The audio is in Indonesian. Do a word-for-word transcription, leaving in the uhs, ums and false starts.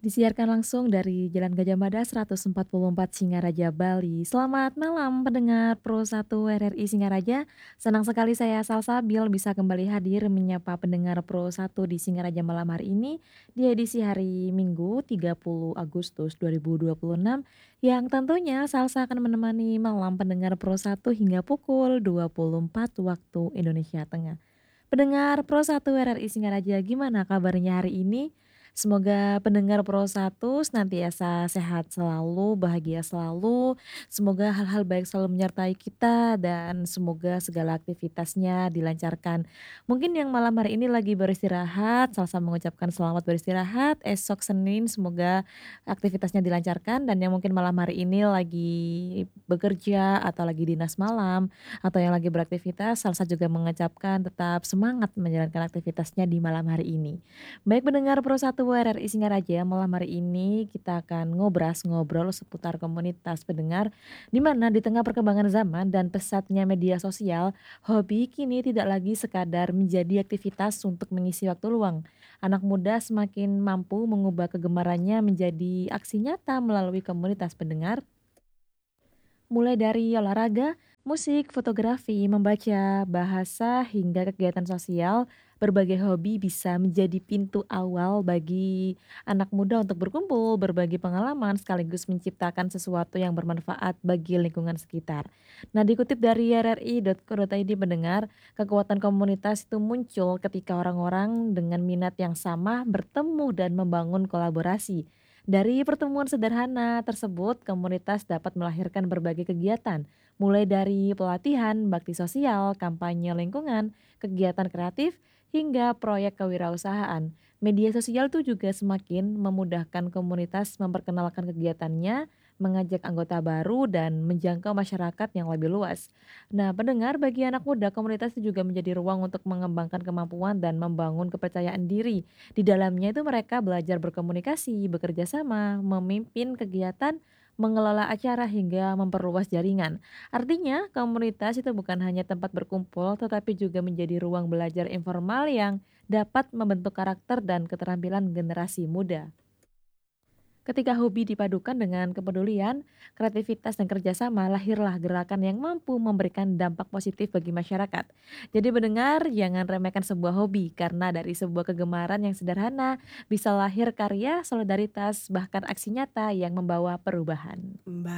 Disiarkan langsung dari Jalan Gajah Mada seratus empat puluh empat Singaraja, Bali. Selamat malam pendengar Pro satu R R I Singaraja. Senang sekali saya Salsabil bisa kembali hadir menyapa pendengar Pro satu di Singaraja malam hari ini di edisi hari Minggu tiga puluh Agustus dua ribu dua puluh enam yang tentunya Salsa akan menemani malam pendengar Pro satu hingga pukul dua puluh empat waktu Indonesia Tengah. Pendengar Pro satu R R I Singaraja, gimana kabarnya hari ini? Semoga pendengar Pro satu senantiasa sehat selalu, bahagia selalu, semoga hal-hal baik selalu menyertai kita dan semoga segala aktivitasnya dilancarkan. Mungkin yang malam hari ini lagi beristirahat, Salsa mengucapkan selamat beristirahat, esok Senin semoga aktivitasnya dilancarkan dan yang mungkin malam hari ini lagi bekerja atau lagi dinas malam, atau yang lagi beraktivitas, Salsa juga mengucapkan tetap semangat menjalankan aktivitasnya di malam hari ini. Baik pendengar Pro satu R R I Singaraja, malam hari ini kita akan ngobras ngobrol seputar komunitas pendengar, di mana di tengah perkembangan zaman dan pesatnya media sosial, hobi kini tidak lagi sekadar menjadi aktivitas untuk mengisi waktu luang. Anak muda semakin mampu mengubah kegemarannya menjadi aksi nyata melalui komunitas pendengar. Mulai dari olahraga, musik, fotografi, membaca, bahasa, hingga kegiatan sosial, berbagai hobi bisa menjadi pintu awal bagi anak muda untuk berkumpul, berbagi pengalaman, sekaligus menciptakan sesuatu yang bermanfaat bagi lingkungan sekitar. Nah, dikutip dari r r i titik co titik i d pendengar, kekuatan komunitas itu muncul ketika orang-orang dengan minat yang sama bertemu dan membangun kolaborasi. Dari pertemuan sederhana tersebut, komunitas dapat melahirkan berbagai kegiatan, mulai dari pelatihan, bakti sosial, kampanye lingkungan, kegiatan kreatif, hingga proyek kewirausahaan. Media sosial tuh juga semakin memudahkan komunitas memperkenalkan kegiatannya, mengajak anggota baru, dan menjangkau masyarakat yang lebih luas. Nah, pendengar bagi anak muda, komunitas itu juga menjadi ruang untuk mengembangkan kemampuan dan membangun kepercayaan diri. Di dalamnya itu mereka belajar berkomunikasi, bekerja sama, memimpin kegiatan, mengelola acara hingga memperluas jaringan. Artinya, komunitas itu bukan hanya tempat berkumpul, tetapi juga menjadi ruang belajar informal yang dapat membentuk karakter dan keterampilan generasi muda. Ketika hobi dipadukan dengan kepedulian, kreativitas dan kerjasama, lahirlah gerakan yang mampu memberikan dampak positif bagi masyarakat. Jadi mendengar, jangan remehkan sebuah hobi, karena dari sebuah kegemaran yang sederhana, bisa lahir karya, solidaritas, bahkan aksi nyata yang membawa perubahan. Mmm,